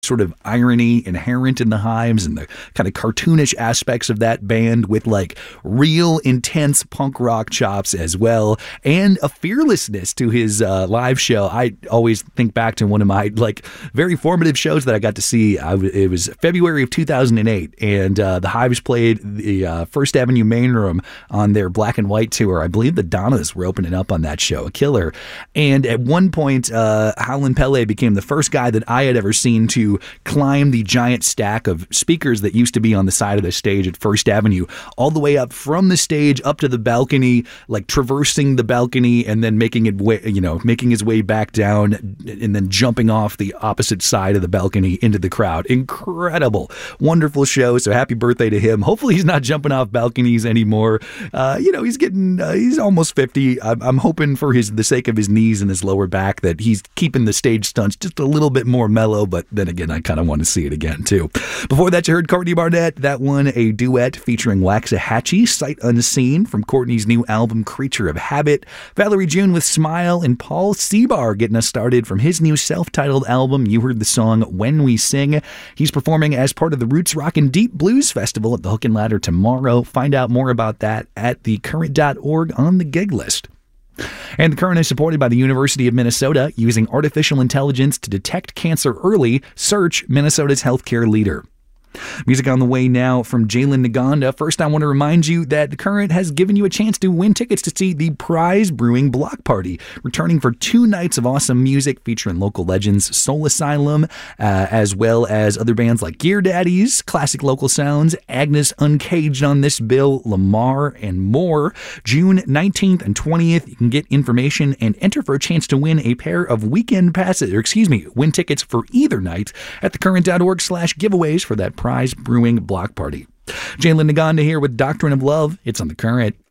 sort of irony inherent in the Hives and the kind of cartoonish aspects of that band with like real intense punk rock chops as well, and a fearlessness to his live show. I always think back to one of my like very formative shows that I got to see. It was February of 2008, and the Hives played the First Avenue Main Room on their Black and White tour. I believe the Donnas were opening up on that show, a killer. And at one point, Howlin' Pele became the first guy that I had ever seen to climb the giant stack of speakers that used to be on the side of the stage at First Avenue, all the way up from the stage up to the balcony, like traversing the balcony and then making his way back down and then jumping off the opposite side of the balcony into the crowd. Incredible, wonderful show. So happy birthday to him. Hopefully he's not jumping off balconies anymore. He's almost 50. I'm hoping for the sake of his knees and his lower back that he's keeping the stage stunts just a little bit more mellow, but then again, I kind of want to see it again too. Before that, you heard Courtney Barnett. That one, a duet featuring Waxahachie, Sight Unseen, from Courtney's new album Creature of Habit. Valerie June with Smile, and Paul Seabar getting us started from his new self-titled album. You heard the song When We Sing. He's performing as part of the Roots Rock and Deep Blues Festival at the Hook and Ladder tomorrow. Find out more about that at thecurrent.org on the gig list. And The Current is supported by the University of Minnesota, using artificial intelligence to detect cancer early. Search Minnesota's healthcare leader. Music on the way now from Jalen Naganda. First, I want to remind you that The Current has given you a chance to win tickets to see the Prize Brewing Block Party, returning for 2 nights of awesome music featuring local legends Soul Asylum, as well as other bands like Gear Daddies, Classic Local Sounds, Agnes Uncaged on this bill, Lamar, and more. June 19th and 20th, you can get information and enter for a chance to win a pair of win tickets for either night at thecurrent.org/giveaways for that Prize Brewing Block Party. Jalen Naganda here with Doctrine of Love. It's on The Current.